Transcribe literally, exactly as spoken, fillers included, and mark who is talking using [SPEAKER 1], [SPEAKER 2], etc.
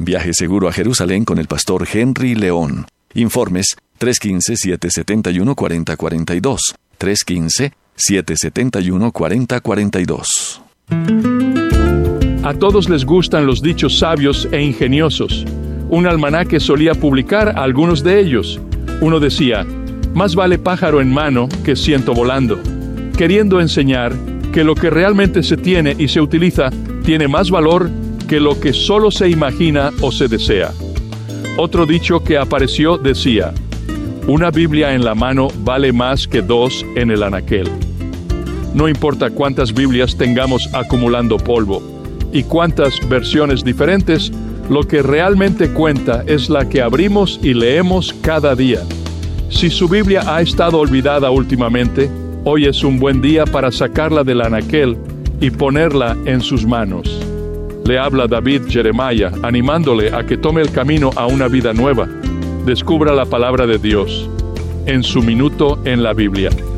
[SPEAKER 1] Viaje seguro a Jerusalén con el pastor Henry León. Informes tres uno cinco, siete siete uno, cuatro cero cuatro dos. tres uno cinco, siete siete uno, cuatro cero cuatro dos.
[SPEAKER 2] A todos les gustan los dichos sabios e ingeniosos. Un almanaque solía publicar algunos de ellos. Uno decía: más vale pájaro en mano que ciento volando, queriendo enseñar que lo que realmente se tiene y se utiliza tiene más valor que lo que solo se imagina o se desea. Otro dicho que apareció decía: una Biblia en la mano vale más que dos en el anaquel. No importa cuántas Biblias tengamos acumulando polvo y cuántas versiones diferentes, lo que realmente cuenta es la que abrimos y leemos cada día. Si su Biblia ha estado olvidada últimamente, hoy es un buen día para sacarla del anaquel y ponerla en sus manos. Le habla David Jeremiah, animándole a que tome el camino a una vida nueva. Descubra la palabra de Dios en su minuto en la Biblia.